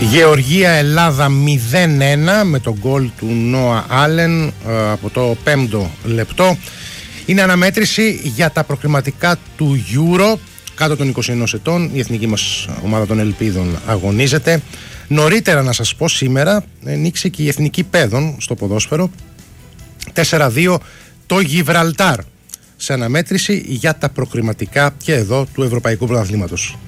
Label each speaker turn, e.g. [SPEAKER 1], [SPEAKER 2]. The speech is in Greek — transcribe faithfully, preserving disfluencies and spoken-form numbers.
[SPEAKER 1] Γεωργία Ελλάδα μηδέν ένα με τον γκολ του Νόα Άλεν από το πέμπτο λεπτό. Είναι αναμέτρηση για τα προκριματικά του Euro κάτω των είκοσι ενός ετών. Η εθνική μας ομάδα των Ελπίδων αγωνίζεται. Νωρίτερα να σας πω, σήμερα νίκησε και η εθνική παιδών στο ποδόσφαιρο τέσσερα δύο το Γιβραλτάρ σε αναμέτρηση για τα προκριματικά και εδώ του Ευρωπαϊκού Πρωταθλήματος.